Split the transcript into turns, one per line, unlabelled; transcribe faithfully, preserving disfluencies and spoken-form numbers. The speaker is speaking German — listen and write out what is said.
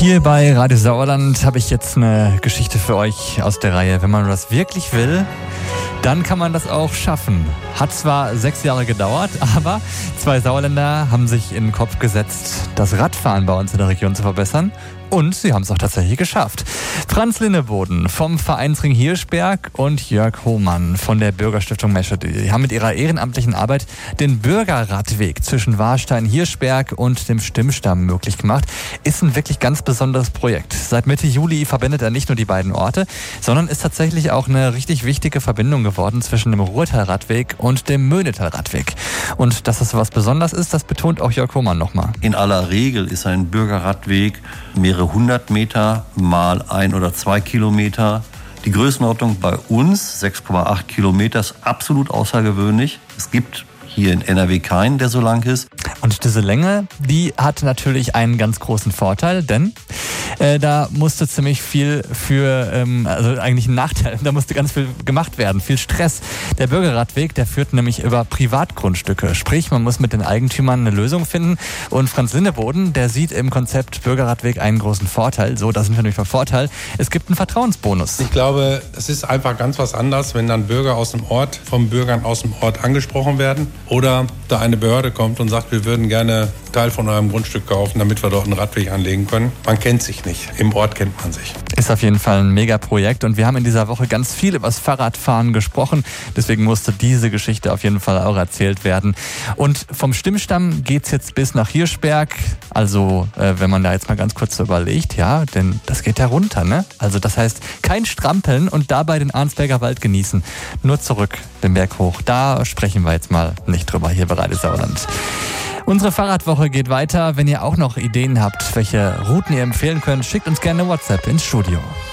Hier bei Radio Sauerland habe ich jetzt eine Geschichte für euch aus der Reihe. Wenn man das wirklich will, dann kann man das auch schaffen. Hat zwar sechs Jahre gedauert, aber zwei Sauerländer haben sich in den Kopf gesetzt, das Radfahren bei uns in der Region zu verbessern. Und sie haben es auch tatsächlich geschafft. Franz Linneboden vom Vereinsring Hirschberg und Jörg Hohmann von der Bürgerstiftung Meschede. Die haben mit ihrer ehrenamtlichen Arbeit den Bürgerradweg zwischen Warstein-Hirschberg und dem Stimmstamm möglich gemacht. Ist ein wirklich ganz besonderes Projekt. Seit Mitte Juli verbindet er nicht nur die beiden Orte, sondern ist tatsächlich auch eine richtig wichtige Verbindung geworden zwischen dem Ruhrtal-Radweg und dem Möhnetal-Radweg. Und dass das was Besonderes ist, das betont auch Jörg Hohmann nochmal.
In aller Regel ist ein Bürgerradweg mehrere hundert Meter mal ein oder zwei Kilometer. Die Größenordnung bei uns, sechs Komma acht Kilometer, ist absolut außergewöhnlich. Es gibt hier in N R W keinen, der so lang ist.
Und diese Länge, die hat natürlich einen ganz großen Vorteil, denn äh, da musste ziemlich viel für, ähm, also eigentlich ein Nachteil, da musste ganz viel gemacht werden, viel Stress. Der Bürgerradweg, der führt nämlich über Privatgrundstücke, sprich man muss mit den Eigentümern eine Lösung finden und Franz Linneboden, der sieht im Konzept Bürgerradweg einen großen Vorteil, so, da sind wir nämlich beim Vorteil, es gibt einen Vertrauensbonus.
Ich glaube, es ist einfach ganz was anderes, wenn dann Bürger aus dem Ort, vom Bürgern aus dem Ort angesprochen werden oder da eine Behörde kommt und sagt, wir würden gerne Teil von eurem Grundstück kaufen, damit wir dort einen Radweg anlegen können. Man kennt sich nicht. Im Ort kennt man sich.
Ist auf jeden Fall ein Mega-Projekt und wir haben in dieser Woche ganz viel über das Fahrradfahren gesprochen. Deswegen musste diese Geschichte auf jeden Fall auch erzählt werden. Und vom Stimmstamm geht's jetzt bis nach Hirschberg. Also äh, wenn man da jetzt mal ganz kurz so überlegt, ja, denn das geht ja runter, ne? Also das heißt, kein Strampeln und dabei den Arnsberger Wald genießen. Nur zurück den Berg hoch. Da sprechen wir jetzt mal nicht drüber hier bei Radio Sauerland. Unsere Fahrradwoche geht weiter. Wenn ihr auch noch Ideen habt, welche Routen ihr empfehlen könnt, schickt uns gerne eine WhatsApp ins Studio.